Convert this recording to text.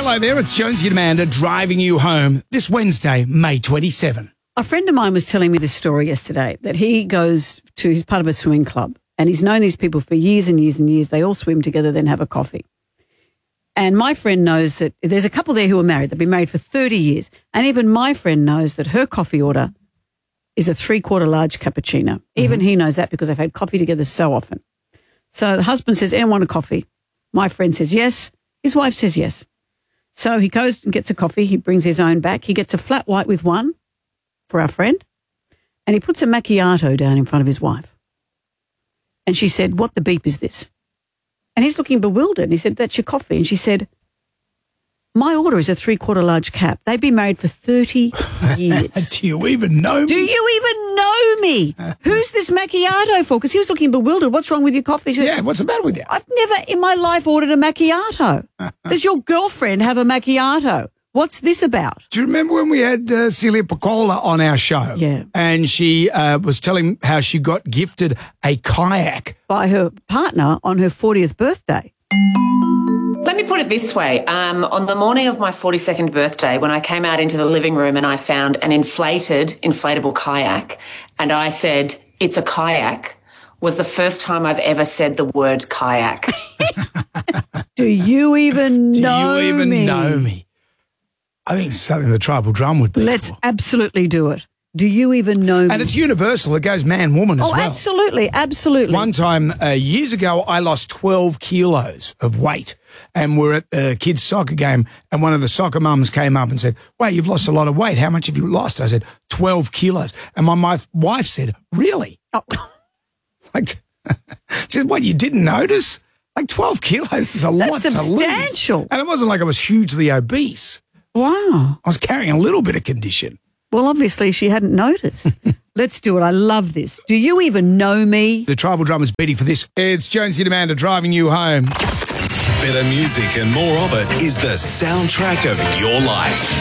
Hello there, it's Jonesy and Amanda driving you home this Wednesday, May 27. A friend of mine was telling me this story yesterday, that he's part of a swimming club, and he's known these people for years and years and years. They all swim together, then have a coffee. And my friend knows that there's a couple there who are married. They've been married for 30 years. And even my friend knows that her coffee order is a 3/4 large cappuccino. Even he knows that because they've had coffee together so often. So the husband says, anyone want a coffee? My friend says yes. His wife says yes. So he goes and gets a coffee. He brings his own back. He gets a flat white with one for our friend, and he puts a macchiato down in front of his wife. And she said, what the beep is this? And he's looking bewildered. And he said, that's your coffee. And she said, my order is a 3/4 large cap. They've been married for 30 years. Do you even know me? Do you even know me? Who's this macchiato for? Because he was looking bewildered. What's wrong with your coffee? She said, Yeah, what's the matter with you? I've never in my life ordered a macchiato. Does your girlfriend have a macchiato? What's this about? Do you remember when we had Celia Piccola on our show? Yeah. And she was telling how she got gifted a kayak. By her partner on her 40th birthday. Let me put it this way. On the morning of my 42nd birthday, when I came out into the living room and I found an inflatable kayak, and I said, it's a kayak, was the first time I've ever said the word kayak. Do you even know me? Do you even know me? I think it's something the Tribal Drum would be. Let's for. absolutely do it. Do you even know me? And it's universal. It goes man-woman as well. Oh, absolutely, absolutely. One time, years ago, I lost 12 kilos of weight, and we're at a kids' soccer game, and one of the soccer mums came up and said, wait, you've lost a lot of weight. How much have you lost? I said, 12 kilos. And my wife said, really? Oh. Like, she said, what, you didn't notice? Like 12 kilos is a lot to lose. That's substantial. And it wasn't like I was hugely obese. Wow. I was carrying a little bit of condition. Well, obviously she hadn't noticed. Let's do it. I love this. Do you even know me? The Tribal Drum is beating for this. It's Jonesy and Amanda driving you home. Better music and more of it is the soundtrack of your life.